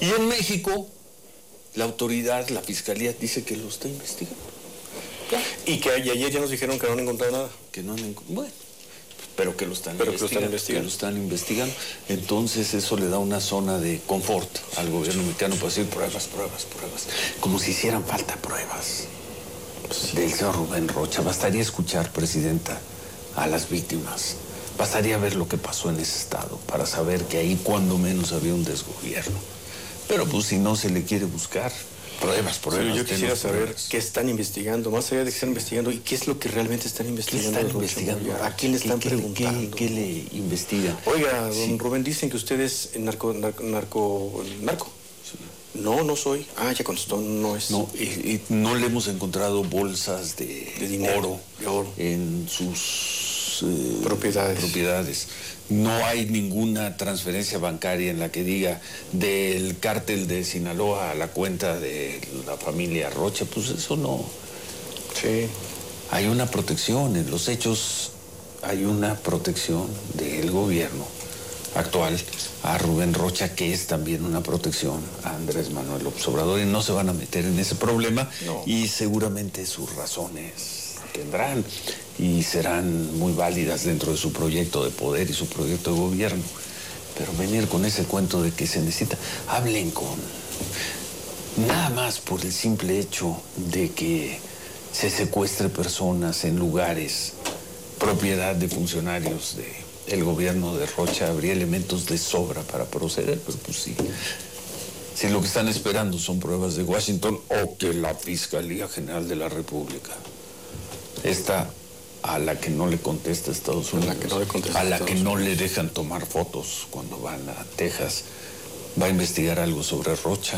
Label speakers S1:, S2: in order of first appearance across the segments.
S1: Y en México, la autoridad, la fiscalía, dice que lo está investigando.
S2: Y que ayer ya nos dijeron que no han encontrado nada.
S1: Que no han encontrado. Bueno, pero que lo están investigando. Entonces eso le da una zona de confort al gobierno mexicano para decir pruebas. Como si hicieran falta pruebas. Del señor Rubén Rocha. Bastaría escuchar, Presidenta, a las víctimas. Bastaría ver lo que pasó en ese estado para saber que ahí cuando menos había un desgobierno. Pero pues si no se le quiere buscar pruebas.
S2: Sí, yo quisiera saber qué están investigando, más allá de que están investigando, y qué es lo que realmente están investigando.
S1: ¿Qué están investigando?
S2: ¿A quién le están preguntando?
S1: ¿Qué le investigan?
S2: Oiga, don Rubén, dicen que usted es narco. Sí. No soy. Ya contestó, no es.
S1: No, no le hemos encontrado bolsas de
S2: dinero,
S1: oro en sus
S2: propiedades.
S1: No hay ninguna transferencia bancaria en la que diga del cártel de Sinaloa a la cuenta de la familia Rocha. Pues eso no.
S2: Sí.
S1: Hay una protección en los hechos, hay una protección del gobierno actual a Rubén Rocha, que es también una protección a Andrés Manuel López Obrador, y no se van a meter en ese problema.
S2: No.
S1: Y seguramente sus razones tendrán y serán muy válidas dentro de su proyecto de poder y su proyecto de gobierno. Pero venir con ese cuento de que se necesita, hablen con... Nada más por el simple hecho de que se secuestre personas en lugares, propiedad de funcionarios del gobierno de Rocha, habría elementos de sobra para proceder, pero pues sí. Si lo que están esperando son pruebas de Washington o que la Fiscalía General de la República, esta a la que no le contesta Estados Unidos, a la que no le dejan tomar fotos cuando van a Texas, va a investigar algo sobre Rocha.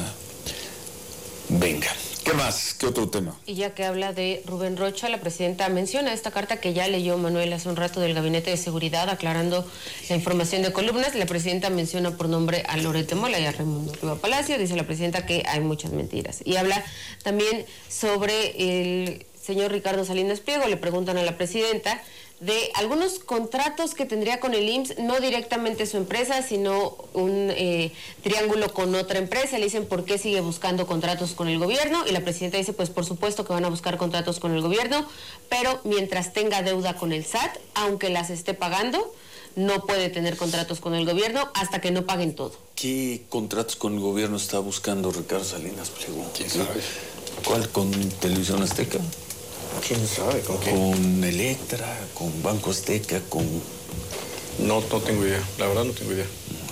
S1: Venga, ¿qué más? ¿Qué otro tema?
S3: Y ya que habla de Rubén Rocha, la presidenta menciona esta carta que ya leyó Manuel hace un rato del Gabinete de Seguridad, aclarando la información de columnas. La presidenta menciona por nombre a Loret de Mola y a Raimundo Riva Palacio. Dice la presidenta que hay muchas mentiras. Y habla también sobre el señor Ricardo Salinas Pliego. Le preguntan a la presidenta de algunos contratos que tendría con el IMSS, no directamente su empresa, sino un triángulo con otra empresa. Le dicen por qué sigue buscando contratos con el gobierno, y la presidenta dice pues por supuesto que van a buscar contratos con el gobierno, pero mientras tenga deuda con el SAT, aunque las esté pagando, no puede tener contratos con el gobierno hasta que no paguen todo.
S1: ¿Qué contratos con el gobierno está buscando Ricardo Salinas Pliego?
S2: ¿Quién sabe?
S1: ¿Cuál? ¿Con Televisión Azteca?
S2: ¿Quién sabe? ¿Con qué?
S1: ¿Con Electra? ¿Con Banco Azteca? ¿Con...?
S2: No tengo idea. La verdad no tengo idea.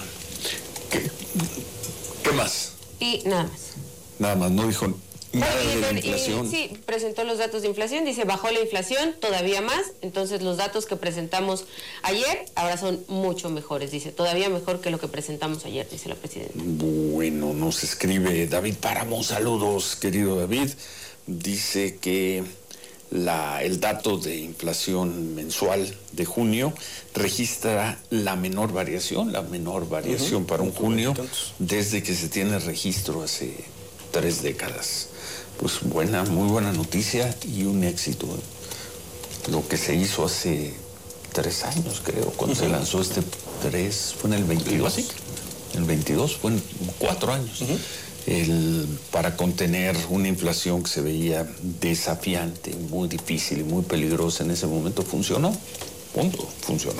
S1: ¿Qué más?
S3: Y nada más.
S1: Nada más, no dijo nada de la inflación.
S3: Sí, presentó los datos de inflación, dice bajó la inflación todavía más, entonces los datos que presentamos ayer ahora son mucho mejores, dice, todavía mejor que lo que presentamos ayer, dice la presidenta.
S1: Bueno, nos escribe David Páramo, saludos, querido David. Dice que el dato de inflación mensual de junio registra la menor variación para un junio desde que se tiene registro hace 3 décadas. Pues muy buena noticia y un éxito. Lo que se hizo hace 3 años, creo, cuando se lanzó fue en el 22. El 22, fue en 4 años. Para contener una inflación que se veía desafiante, muy difícil y muy peligrosa en ese momento, funcionó. Funcionó.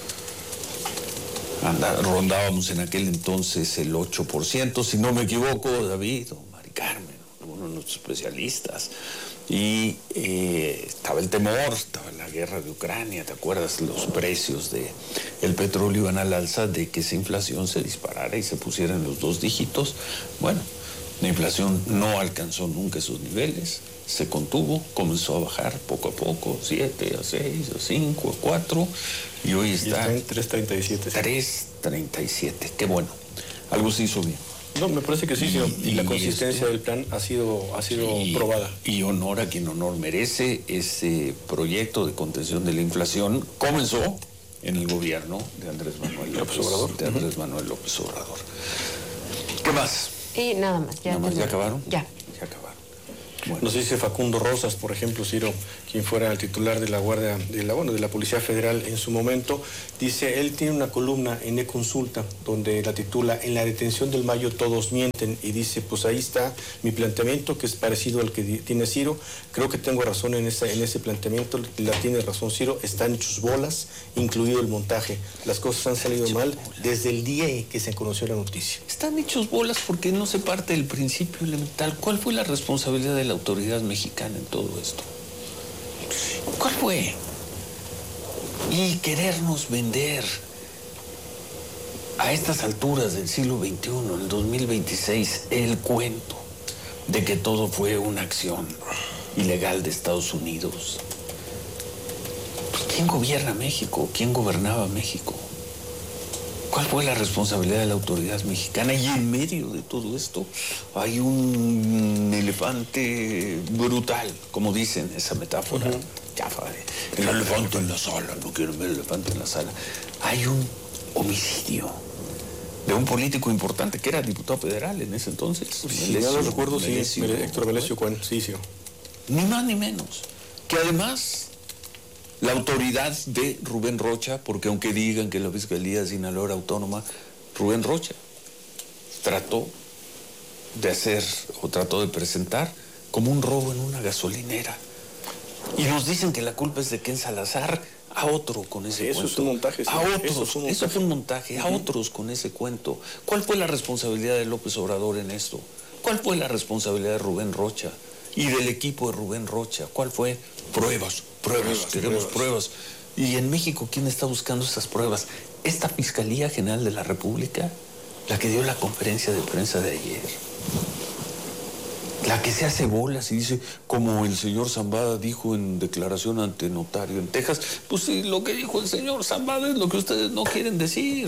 S1: Rondábamos en aquel entonces el 8%, si no me equivoco, David o Mari Carmen, uno de nuestros especialistas. Y estaba el temor, estaba la guerra de Ucrania, ¿te acuerdas? Los precios del petróleo iban al alza, de que esa inflación se disparara y se pusiera en los 2 dígitos. Bueno, la inflación no alcanzó nunca esos niveles, se contuvo, comenzó a bajar poco a poco, 7, a 6, a 5, a 4, y hoy está
S2: en 3.37.
S1: 3.37, qué bueno, algo se hizo bien.
S2: No, me parece que sí, y la consistencia del plan ha sido probada.
S1: Y honor a quien honor merece. Ese proyecto de contención de la inflación comenzó en el gobierno de Andrés Manuel López Obrador. ¿Qué más?
S3: Y nada más.
S1: ¿Ya acabaron?
S3: Ya.
S1: Ya acabaron.
S2: Bueno. Nos dice Facundo Rosas, por ejemplo, Ciro, quien fuera el titular de la Guardia, de la Policía Federal en su momento, dice, él tiene una columna en E-Consulta donde la titula "En la detención del Mayo todos mienten", y dice, pues ahí está mi planteamiento, que es parecido al que tiene Ciro. Creo que tengo razón en ese planteamiento, la tiene razón Ciro, están hechos bolas, incluido el montaje. Las cosas han salido mal desde el día en que se conoció la noticia.
S1: Están hechos bolas porque no se parte del principio elemental. ¿Cuál fue la responsabilidad de la autoridad mexicana en todo esto? ¿Cuál fue? Y querernos vender a estas alturas del siglo XXI, el 2026, el cuento de que todo fue una acción ilegal de Estados Unidos. Pues, ¿quién gobierna México? ¿Quién gobernaba México? ¿Cuál fue la responsabilidad de la autoridad mexicana? Y en medio de todo esto hay un elefante brutal, como dicen esa metáfora. Ya, el elefante en la sala, no quiero ver el elefante en la sala. Hay un homicidio de un político importante que era diputado federal en ese entonces.
S2: Sí, ya lo recuerdo, sí, Héctor Melesio Cuen, sí.
S1: Ni más ni menos. Que además la autoridad de Rubén Rocha, porque aunque digan que la Fiscalía de Sinaloa era autónoma, Rubén Rocha trató de presentar como un robo en una gasolinera. Y nos dicen que la culpa es de Ken Salazar, a otro con ese cuento.
S2: Eso es un montaje.
S1: A otros, eso fue un montaje, a otros con ese cuento. ¿Cuál fue la responsabilidad de López Obrador en esto? ¿Cuál fue la responsabilidad de Rubén Rocha y del equipo de Rubén Rocha? ¿Cuál fue? Pruebas, queremos pruebas. Y en México, ¿quién está buscando esas pruebas? Esta Fiscalía General de la República, la que dio la conferencia de prensa de ayer. La que se hace bolas y dice, como el señor Zambada dijo en declaración ante notario en Texas, pues sí, lo que dijo el señor Zambada es lo que ustedes no quieren decir.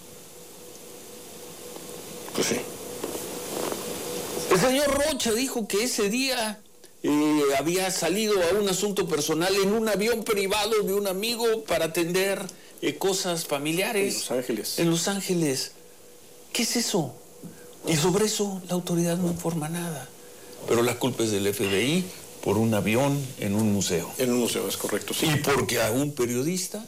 S2: Pues sí.
S1: El señor Rocha dijo que ese día había salido a un asunto personal en un avión privado de un amigo para atender cosas familiares.
S2: En Los Ángeles.
S1: En Los Ángeles. ¿Qué es eso? Y sobre eso la autoridad no informa nada. Pero la culpa es del FBI por un avión en un museo.
S2: En un museo, es correcto, sí.
S1: Y porque a un periodista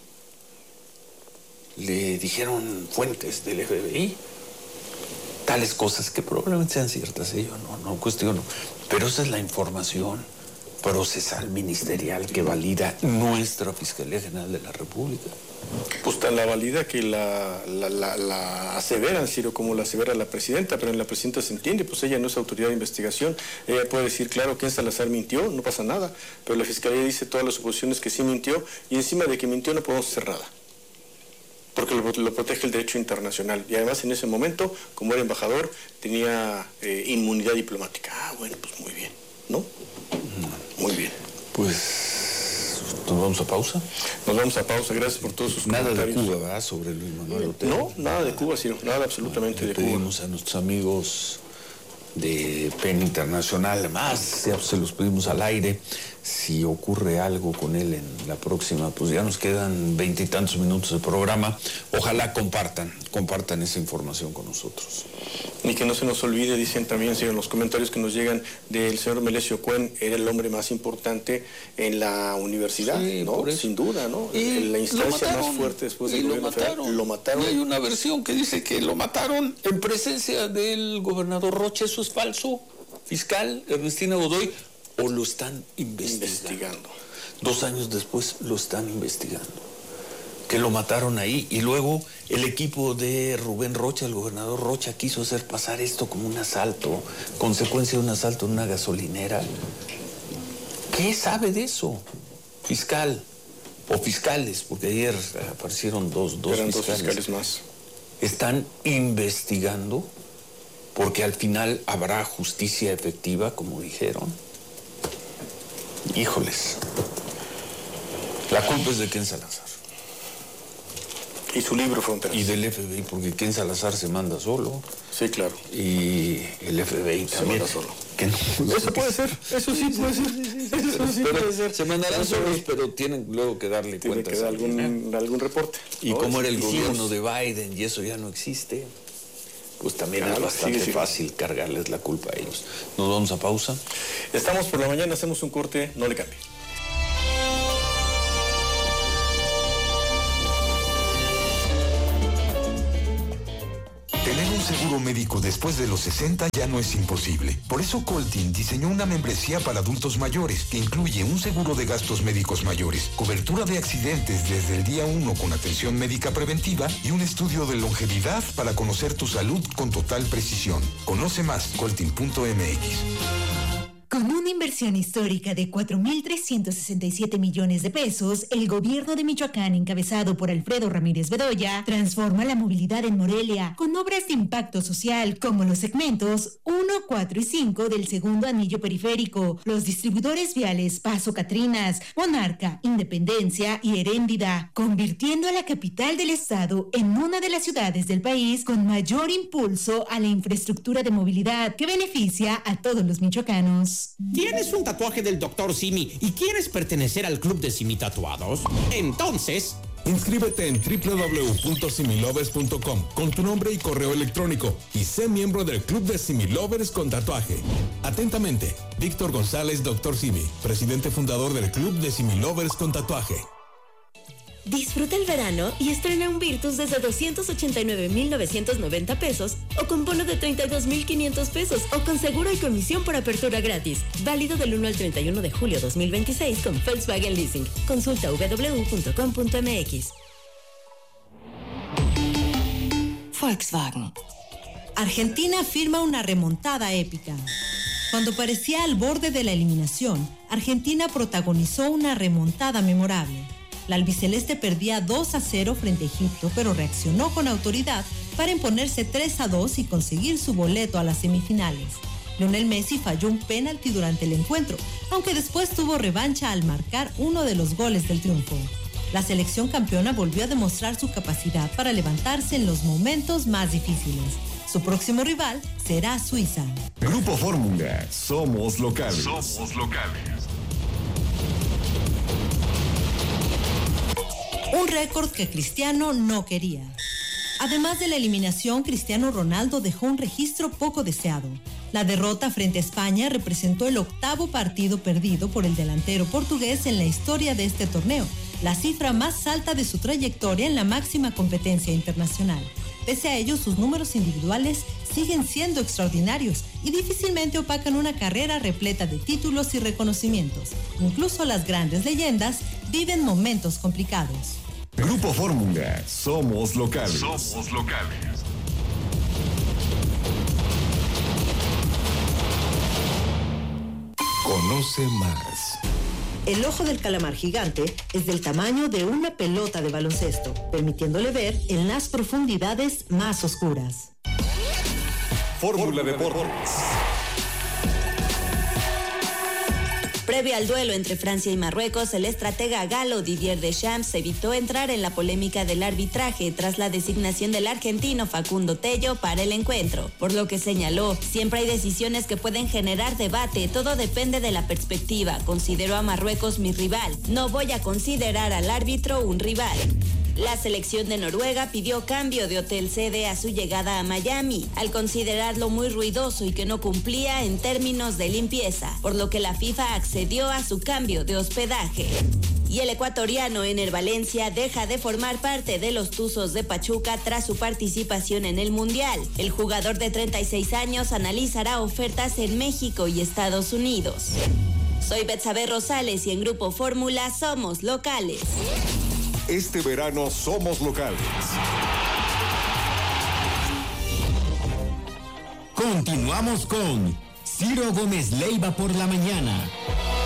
S1: le dijeron fuentes del FBI tales cosas que probablemente sean ciertas, yo no cuestiono. Pero esa es la información procesal ministerial que valida nuestra Fiscalía General de la República.
S2: Pues tan la valida que la aseveran, Ciro, como la asevera la presidenta, pero en la presidenta se entiende, pues ella no es autoridad de investigación, ella puede decir, claro, que Salazar mintió, no pasa nada, pero la Fiscalía dice todas las suposiciones que sí mintió, y encima de que mintió no podemos hacer nada, porque lo protege el derecho internacional, y además en ese momento, como era embajador, tenía inmunidad diplomática. Ah, bueno, pues muy bien, ¿no? Muy bien.
S1: Pues... ¿nos vamos a pausa?
S2: Nos vamos a pausa, gracias por todos sus
S1: nada
S2: comentarios.
S1: Nada de Cuba, ¿verdad? Sobre Luis Manuel Otero.
S2: No, nada de Cuba, sino nada absolutamente de Cuba.
S1: Pedimos a nuestros amigos de PEN Internacional, además, ya se los pedimos al aire, si ocurre algo con él en la próxima, pues ya nos quedan 20 y tantos minutos de programa, ojalá compartan esa información con nosotros.
S2: Y que no se nos olvide, dicen también, en los comentarios que nos llegan del señor Melesio Cuen, era el hombre más importante en la universidad, sí, ¿no? Sin duda, ¿no? La instancia más fuerte después del gobierno federal. Lo mataron.
S1: Y hay una versión que dice que lo mataron en presencia del gobernador Rocha, eso es falso. Fiscal Ernestina Godoy, o lo están investigando. 2 años después lo están investigando. Que lo mataron ahí y luego el equipo de Rubén Rocha, el gobernador Rocha, quiso hacer pasar esto como un asalto, consecuencia de un asalto en una gasolinera. ¿Qué sabe de eso? Fiscal o fiscales, porque ayer aparecieron dos
S2: fiscales más.
S1: Están investigando porque al final habrá justicia efectiva, como dijeron. Híjoles, la culpa es de Ken Salazar.
S2: Y su libro Fronteras.
S1: Y del FBI, porque Ken Salazar se manda solo.
S2: Sí, claro.
S1: Y el FBI
S2: se
S1: también.
S2: manda solo.
S1: Eso
S2: puede ser, eso sí puede ser. Eso sí puede ser.
S1: Se mandarán solos, pero tienen luego que darle cuenta.
S2: Tiene que dar algún reporte.
S1: Y cómo era el gobierno de Biden, y eso ya no existe. pues también es bastante fácil cargarles la culpa a ellos. ¿Nos vamos a pausa?
S2: Estamos por la mañana, hacemos un corte, no le cambie.
S4: Tener un seguro médico después de los 60 ya no es imposible. Por eso Coltin diseñó una membresía para adultos mayores que incluye un seguro de gastos médicos mayores, cobertura de accidentes desde el día 1 con atención médica preventiva y un estudio de longevidad para conocer tu salud con total precisión. Conoce más, coltin.mx.
S5: Con una inversión histórica de 4.367 millones de pesos, el gobierno de Michoacán, encabezado por Alfredo Ramírez Bedoya, transforma la movilidad en Morelia con obras de impacto social como los segmentos 1, 4 y 5 del segundo anillo periférico, los distribuidores viales Paso Catrinas, Monarca, Independencia y Heréndida, convirtiendo a la capital del estado en una de las ciudades del país con mayor impulso a la infraestructura de movilidad que beneficia a todos los michoacanos.
S6: ¿Tienes un tatuaje del Dr. Simi y quieres pertenecer al club de Simi Tatuados? Entonces,
S7: inscríbete en www.similovers.com con tu nombre y correo electrónico y sé miembro del club de Similovers con tatuaje. Atentamente, Víctor González, Dr. Simi, presidente fundador del club de Similovers con tatuaje.
S8: Disfruta el verano y estrena un Virtus desde 289,990 pesos o con bono de 32,500 pesos o con seguro y comisión por apertura gratis. Válido del 1 al 31 de julio 2026 con Volkswagen Leasing. Consulta www.com.mx.
S5: Volkswagen. Argentina firma una remontada épica. Cuando parecía al borde de la eliminación, Argentina protagonizó una remontada memorable. La albiceleste perdía 2-0 frente a Egipto, pero reaccionó con autoridad para imponerse 3-2 y conseguir su boleto a las semifinales. Lionel Messi falló un penalti durante el encuentro, aunque después tuvo revancha al marcar uno de los goles del triunfo. La selección campeona volvió a demostrar su capacidad para levantarse en los momentos más difíciles. Su próximo rival será Suiza.
S7: Grupo Fórmula, somos locales.
S4: Somos locales.
S5: Un récord que Cristiano no quería. Además de la eliminación, Cristiano Ronaldo dejó un registro poco deseado. La derrota frente a España representó el 8º partido perdido por el delantero portugués en la historia de este torneo, la cifra más alta de su trayectoria en la máxima competencia internacional. Pese a ello, sus números individuales siguen siendo extraordinarios y difícilmente opacan una carrera repleta de títulos y reconocimientos. Incluso las grandes leyendas viven momentos complicados.
S7: Grupo Fórmula, somos locales.
S4: Somos locales. Conoce más.
S5: El ojo del calamar gigante es del tamaño de una pelota de baloncesto, permitiéndole ver en las profundidades más oscuras.
S7: Fórmula Deportes.
S8: Previo al duelo entre Francia y Marruecos, el estratega galo Didier Deschamps evitó entrar en la polémica del arbitraje tras la designación del argentino Facundo Tello para el encuentro, por lo que señaló: siempre hay decisiones que pueden generar debate, todo depende de la perspectiva. Considero a Marruecos mi rival, no voy a considerar al árbitro un rival. La selección de Noruega pidió cambio de hotel sede a su llegada a Miami, al considerarlo muy ruidoso y que no cumplía en términos de limpieza, por lo que la FIFA accedió a su cambio de hospedaje. Y el ecuatoriano Ener Valencia deja de formar parte de los Tuzos de Pachuca tras su participación en el Mundial. El jugador de 36 años analizará ofertas en México y Estados Unidos. Soy Betsabe Rosales y en Grupo Fórmula somos locales.
S7: Este verano somos locales.
S6: continuamos con Ciro Gómez Leiva por la mañana.